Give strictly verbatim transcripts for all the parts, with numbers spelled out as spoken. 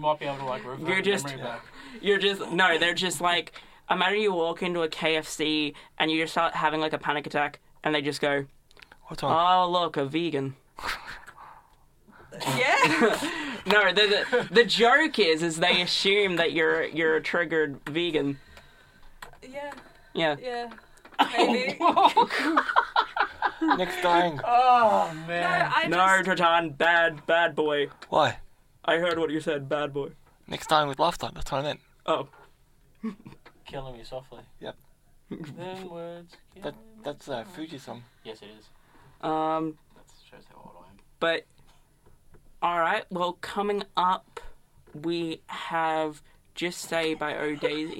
might be able to like revert You're just, memory back. you're just no. They're just like imagine you walk into a K F C and you just start having like a panic attack, and they just go, What's on? "Oh look, a vegan." Yeah. No, the, the the joke is is they assume that you're you're a triggered vegan. Yeah. Yeah. Yeah. Maybe. Next dying. Oh No, man. I No, just... Tratan, bad bad boy. Why? I heard what you said, bad boy. Next dying with laughter. That's what I meant. Oh. Killing me softly. Yep. Then words. That that's a Fuji song. Yes, it is. Um, That shows how old I am. but all right. Well, coming up, we have "Just Say" by Oh Daisy.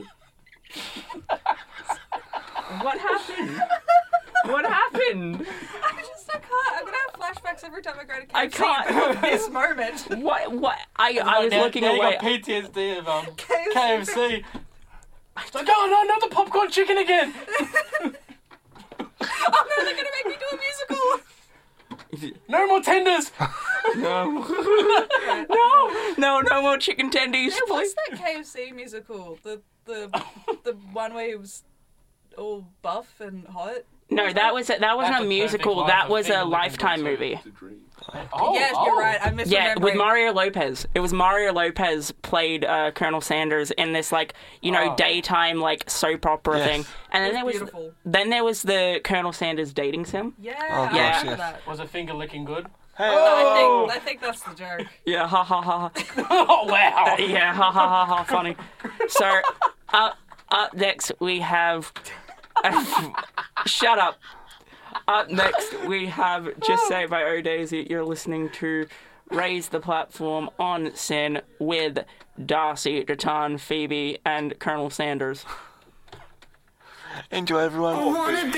What happened? What happened? I just, I can't. I'm gonna have flashbacks every time I go to K F C. I can't. But this moment. What? What? I I was Now- looking now you away. got P T S D of um, K F C. K F C. It's like, oh no, not the popcorn chicken again. Oh no, they're gonna make me do a musical. No more tenders. No. no, no, no more chicken tendies, Yeah, please. what's that K F C musical? The the the one where he was all buff and hot. No, that was a, that wasn't That's a a musical. perfect That life was of a people Lifetime looking movie. Oh, yes, oh. you're right. I'm misremembering. Yeah, with Mario Lopez. It was Mario Lopez played uh, Colonel Sanders in this like you know Oh. daytime like soap opera Yes. thing, and then It there was was beautiful. then there was the Colonel Sanders dating sim. Yeah, Oh, I gosh, Yeah. remember yes. that. Was it finger licking good? Hey. No, I think I think that's the joke. Yeah, ha ha ha. ha. Oh wow. Yeah, ha ha ha ha. Funny. So up up next we have. Shut up. Up next, we have Just Say by Oh Daisy. You're listening to Raise the Platform on Sin with Darcy, Dratan, Phoebe, and Colonel Sanders. Enjoy, everyone.